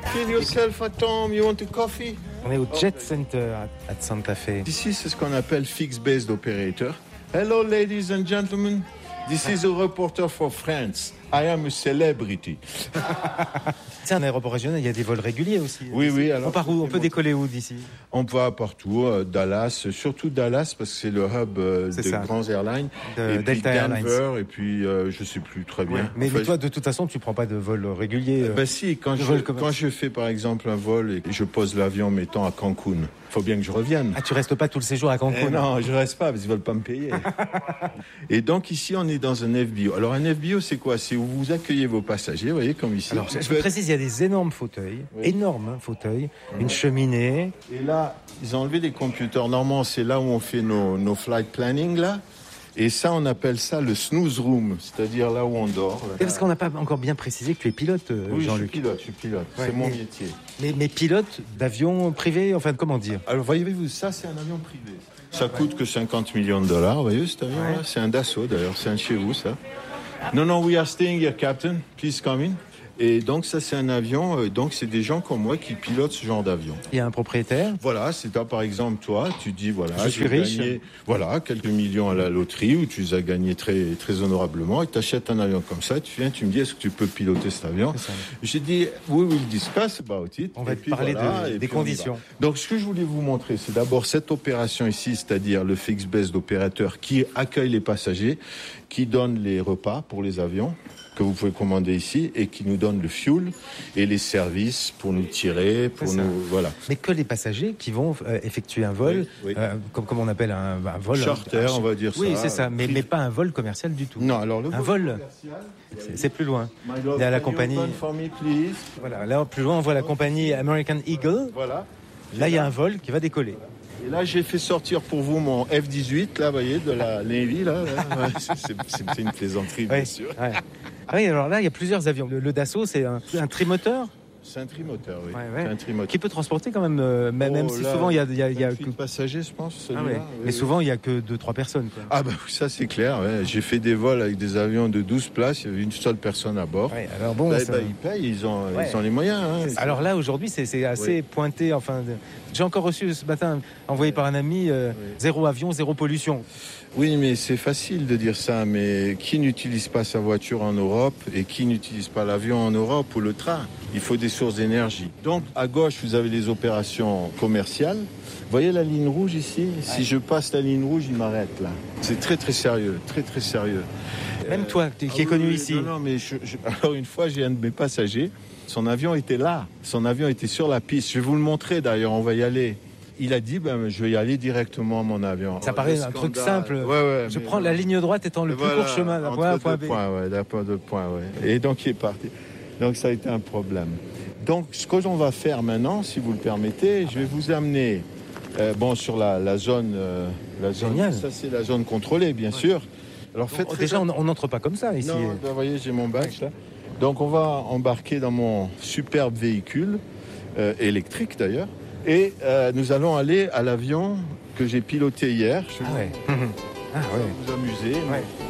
Feel yourself at home. You want a coffee? On est au Jet Center à Santa Fe. Ici, c'est ce qu'on appelle Fixed-Based Operator. Hello, ladies and gentlemen. This is a reporter for France. I am a celebrity. C'est un aéroport régional, il y a des vols réguliers aussi. Oui. Alors, on peut décoller où d'ici? On va partout, Dallas, surtout Dallas parce que c'est le hub de grands airlines. Et puis Delta Airlines. Denver, et puis je sais plus très bien. Ouais. Mais toi, de toute façon, tu prends pas de vol régulier. Si, quand je fais par exemple un vol et que je pose l'avion, mettons à Cancun, faut bien que je revienne. Ah, tu restes pas tout le séjour à Cancun? Non, je reste pas parce qu'ils veulent pas me payer. Et donc ici, on est dans un FBO. Alors un FBO, c'est quoi? C'est où vous accueillez vos passagers, vous voyez, comme ici. Alors, je précise, il y a des énormes fauteuils, une cheminée. Et là, ils ont enlevé des computers. Normalement, c'est là où on fait nos flight planning, là. Et ça, on appelle ça le snooze room, c'est-à-dire là où on dort. Et parce qu'on n'a pas encore bien précisé que tu es pilote, oui, Jean-Luc. Je suis pilote. Ouais, c'est mon métier. Mais pilote d'avion privé, enfin, comment dire? Alors, voyez-vous, ça, c'est un avion privé. Ça coûte que 50 millions de dollars, vous voyez, cet avion-là. C'est un Dassault, d'ailleurs. C'est un de chez vous, ça. Non, we are staying here, Captain. Please come in. Et donc, ça, c'est un avion. Donc, c'est des gens comme moi qui pilotent ce genre d'avion. Il y a un propriétaire. Voilà, c'est toi, par exemple, toi, tu dis, voilà, je suis riche. Gagné, voilà, quelques millions à la loterie où tu les as gagnés très, très honorablement et tu achètes un avion comme ça. Tu viens, tu me dis, est-ce que tu peux piloter cet avion? J'ai dit, we will discuss about it. On va parler des conditions. Donc, ce que je voulais vous montrer, c'est d'abord cette opération ici, c'est-à-dire le fixed-based opérateur qui accueille les passagers, qui donne les repas pour les avions que vous pouvez commander ici et qui nous donne le fuel et les services pour nous tirer, pour nous, voilà. Mais que les passagers qui vont effectuer un vol, comme on appelle un vol charter, on va dire ça. Oui, c'est ça, mais pas un vol commercial du tout. Non, alors un vol c'est plus loin. Il y a la compagnie. Voilà, là plus loin on voit la compagnie American Eagle. Voilà. Là il y a un vol qui va décoller. Et là, j'ai fait sortir pour vous mon F-18, là, vous voyez, de la Navy, là. C'est une plaisanterie, bien sûr. Ouais. Ah oui, alors là, il y a plusieurs avions. Le Dassault, c'est un trimoteur. C'est un trimoteur, oui. Ouais. C'est un trimoteur. Qui peut transporter quand même, même si souvent il y a que de passagers, je pense. Ah ouais. Mais souvent il y a que 2-3 personnes. Quoi. Ah bah ça c'est clair. Ouais. J'ai fait des vols avec des avions de 12 places. Il y avait une seule personne à bord. Ouais, alors bon, ils payent, ils ont les moyens. Hein. Alors là aujourd'hui c'est assez pointé. Enfin, j'ai encore reçu ce matin, envoyé par un ami, 0 avion, 0 pollution. Oui, mais c'est facile de dire ça, mais qui n'utilise pas sa voiture en Europe et qui n'utilise pas l'avion en Europe ou le train? Il faut des sources d'énergie. Donc, à gauche, vous avez les opérations commerciales. Vous voyez la ligne rouge ici? Si je passe la ligne rouge, il m'arrête là. C'est très, très sérieux, très, très sérieux. Même toi, qui est connu ici. Non, mais alors une fois, j'ai un de mes passagers. Son avion était là. Son avion était sur la piste. Je vais vous le montrer d'ailleurs, on va y aller. Il a dit, je vais y aller directement à mon avion. Ça paraît un truc simple. Je prends la ligne droite étant le plus court chemin d'un point à point B. D'un point de point, Et donc, il est parti. Donc, ça a été un problème. Donc, ce que l'on va faire maintenant, si vous le permettez, je vais vous amener sur la zone. Génial. Ça, c'est la zone contrôlée, bien sûr. Alors, déjà, on n'entre pas comme ça ici. Non, vous voyez, j'ai mon badge là. Donc, on va embarquer dans mon superbe véhicule, électrique d'ailleurs. Et nous allons aller à l'avion que j'ai piloté hier. Ah ouais. Vous amuser. Ouais.